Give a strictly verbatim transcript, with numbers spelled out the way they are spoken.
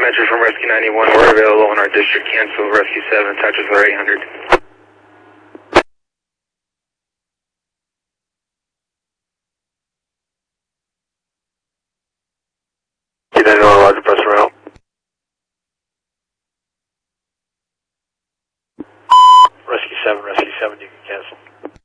Metro from Rescue ninety-one, we're available in our district. Cancel Rescue seven, touch us for eight hundred. Get that on Roger, press around. Rescue seven, Rescue seven, you can cancel.